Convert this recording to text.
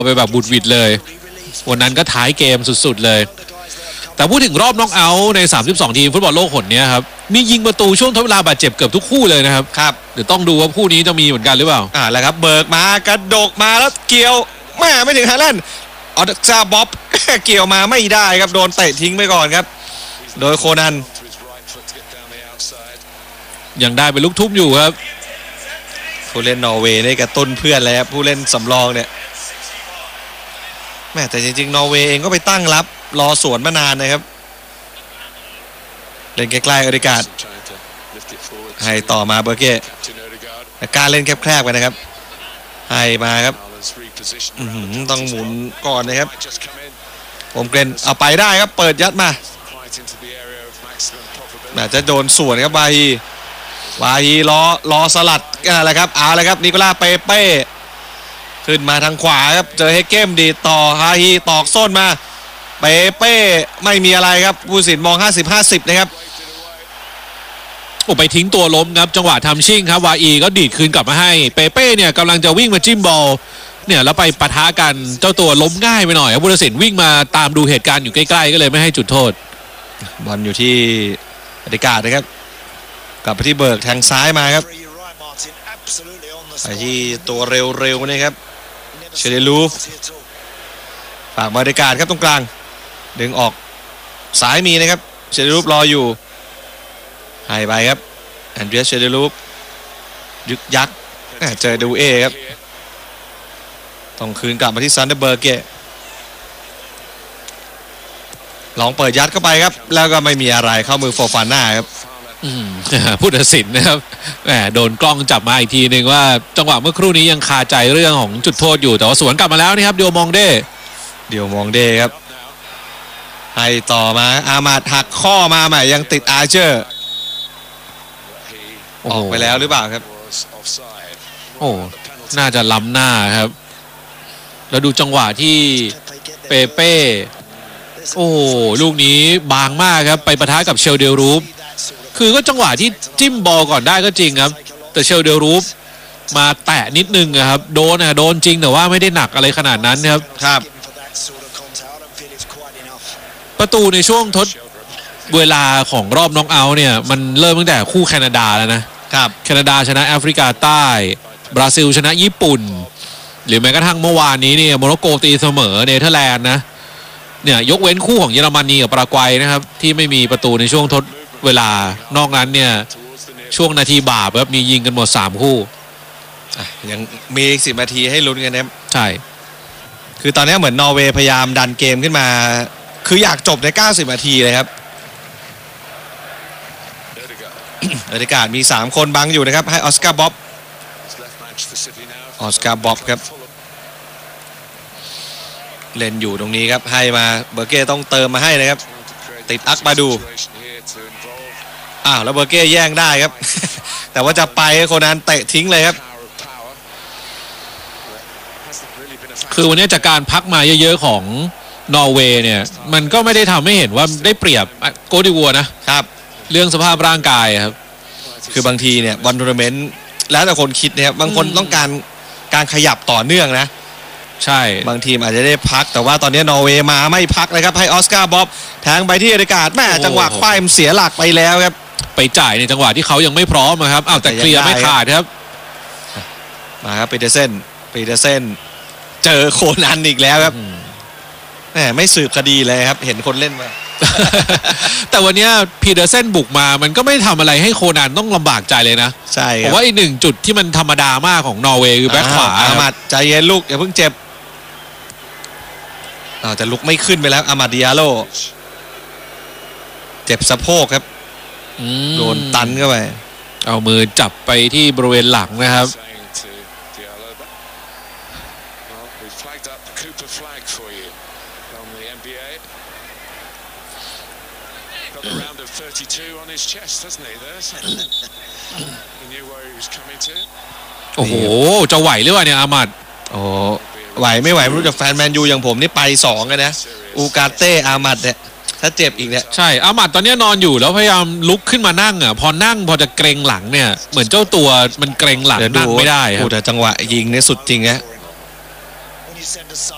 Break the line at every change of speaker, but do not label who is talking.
ไปแบบบุดหวิดเลยวันนั้นก็ท้ายเกมสุดๆเลยแต่พูดถึงรอบน็อกเอาท์ใน32ทีมฟุตบอลโลกหนนี้ครับมียิงประตูช่วงทดเวลาบาดเจ็บเกือบทุกคู่เลยนะครับ
ครับ
เดี๋ยวต้องดูว่าคู่นี้จะมีเหมือนกันหรือเปล่า
แล้วครับเบิกมากระดกมาแล้วเกี่ยวแม่ไม่ถึงฮาแลนด์ออซาบ๊อบเกี่ยวมาไม่ได้ครับโดนเตะทิ้งไปก่อนครับโดยโคนัน
ยังได้เป็นลูกทุ่มอยู่ครับ
ผู้เล่นนอร์เวย์นี่กระตุ้นเพื่อนเลยครับผู้เล่นสำรองเนี่ยแม่แต่จริงๆนอร์เวย์เองก็ไปตั้งรับรอสวนมานานนะครับเล่นใกล้ๆอริกาดให้ต่อมาเบอร์เก้การเล่นแคบๆไปนะครับให้มาครับต้องหมุนก่อนนะครับผมเกรนเอาไปได้ครับเปิดยัดมาน่าจะโดนสวนครับวาฮีรอสลัดอะไรครับเอาเลยครับนิโคล่าเปเป้ขึ้นมาทางขวาครับเจอเฮเกมดีต่อฮาฮีตอกส้นมาเปเป้ไม่มีอะไรครับผู้ตัดสินมอง50-50นะครับ
ไปทิ้งตัวล้มครับจังหวะทำชิ่งครับวาอีก็ดีดคืนกลับมาให้เปเป้เนี่ยกำลังจะวิ่งมาจิ้มบอลเนี่ยแล้วไปปะทะกันเจ้าตัวล้มง่ายไปหน่อยครับผู้ตัดสินวิ่งมาตามดูเหตุการณ์อยู่ใกล้ๆก็เลยไม่ให้จุดโทษ
บอลอยู่ที่อริกาดนะครับกลับไปที่เบิร์กทางซ้ายมาครับไปที่ตัวเร็วๆนี่ครับเชเดลูฟฝากบริการครับตรงกลางดึงออกสายมีนะครับเชเดลูฟรออยู่ให้ไปครับแอนเดรียสเชเดลูฟยึกยักเจอดูเอครับต้องคืนกลับมาที่ซันเดอร์เบิร์กลองเปิดยัดเข้าไปครับแล้วก็ไม่มีอะไรเข้ามือโฟฟาน่าครับ
ผู้ตัดสินนะครับแหมโดนกล้องจับมาอีกทีนึงว่าจังหวะเมื่อครู่นี้ยังคาใจเรื่องของจุดโทษอยู่แต่ว่าสวนกลับมาแล้วนี่ครับเดียวมองเด้
ครับให้ต่อมาอามาดหักข้อมาใหม่ยังติดอาร์เชอร์ออกไปแล้วหรือเปล่าครับ
น่าจะล้ำหน้าครับแล้วดูจังหวะที่เปเป้ลูกนี้บางมากครับไปปะทะกับเชลเดลรูฟคือก็จังหวะที่จิ้มบอลก่อนได้ก็จริงครับแต่เชลเดลรูฟมาแตะนิดนึงครับโดนจริงแต่ว่าไม่ได้หนักอะไรขนาดนั้นครับประตูในช่วงทดเวลาของรอบน็อกเอาท์เนี่ยมันเริ่มตั้งแต่คู่แคนาดาแล้วนะครับแคนาดาชนะแอฟริกาใต้บราซิลชนะญี่ปุ่นหรือแม้กระทั่งเมื่อวานนี้เนี่ยโมร็อกโกตีเสมอเนเธอร์แลนด์นะเนี่ยยกเว้นคู่ของเยอรมนีกับปารากวัยนะครับที่ไม่มีประตูในช่วงทดเวลานอกนั้นเนี่ยช่วงนาทีบาปครับมียิงกันหมด3คู่
ยังมี10 นาทีให้ลุ้นกันนะ
ใช่
คือตอนนี้เหมือนนอร์เวย์พยายามดันเกมขึ้นมาคืออยากจบใน90 นาทีเลยครับบรรยากาศมี3คนบังอยู่นะครับให้ออสการ์บ๊อบครับเล่นอยู่ตรงนี้ครับให้มาเบอร์เก้ต้องเติมมาให้นะครับติดอักมาดูแล้วเบอร์เก้แย่งได้ครับ แต่ว่าจะไปคนนั้นเตะทิ้งเลยครับ
คือวันนี้จากการพักมาเยอะๆของนอร์เวย์เนี่ยมันก็ไม่ได้ทำให้เห็นว่าได้เปรียบโกดิวัวนะครับเรื่องสภาพร่างกายครับ
คือบางทีเนี่ยบอลทัวร์นาเมนต์แล้วแต่คนคิดนะครับบางคนต้องการขยับต่อเนื่องนะ
ใช่
บางทีมอาจจะได้พักแต่ว่าตอนนี้นอร์เวย์มาไม่พักเลยครับให้ออสการ์บ๊อบแทงไปที่อริกาดแม่จังหวะควายมันเสียหลักไปแล้วครับ
ไปจ่ายในจังหวะที่เขายังไม่พร้อมครับแต่เคลียร์ไม่ขาดครับ
มาครับปีเตอร์เซนเจอโคนันอีกแล้วครับแหมไม่สืบคดีเลยครับเห็นคนเล่นมา
แต่วันนี้พีเดอร์เซนบุกมามันก็ไม่ทำอะไรให้โคนันต้องลำบากใจเลยนะ
ใช่ครับ
ผมว่าอีกหนึ่งจุดที่มันธรรมดามากของนอร์เวย์คือแบ็คขวา
อามาดใจเย็นลูกอย่าเพิ่งเจ็บแต่ลุกไม่ขึ้นไปแล้วอามาดิอาโลเจ็บสะโพกครับโดนตันเข้าไป
เอามือจับไปที่บริเวณหลังนะครับโอ้โหจะไหวหรือเปล่าเนี่ยอามัด
ไหวไม่ไหวไม่รู้จากแฟนแมนยูอย่างผมนี่ไป2กันนะอูกาเต้อามัดเนี่ยถ้าเจ็บอีกเนี่ย
ใช่อามัดตอนนี้นอนอยู่แล้วพยายามลุกขึ้นมานั่งพอนั่งพอจะเกรงหลังเนี่ยเหมือนเจ้าตัวมันเกรงหลังนั่งไม่ได้ครับ
แต่จังหวะยิงเนี่ยสุดจริงนะ